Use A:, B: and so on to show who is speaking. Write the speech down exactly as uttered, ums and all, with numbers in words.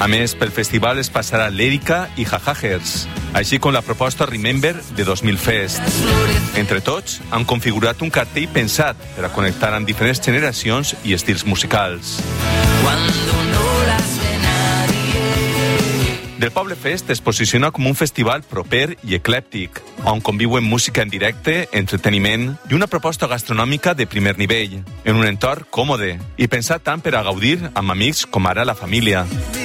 A: A més, pel festival es passarà Lèrica i Jajajers, així com la proposta Remember de dos mil Fest. Entre tots, han configurat un cartell pensat per a connectar amb diferents generacions i estils musicals. Del Poble Fest es posiciona com un festival proper i eclèptic, on conviuen música en directe, entreteniment i una proposta gastronòmica de primer nivell, en un entorn còmode i pensat tant per a gaudir amb amics com ara la família.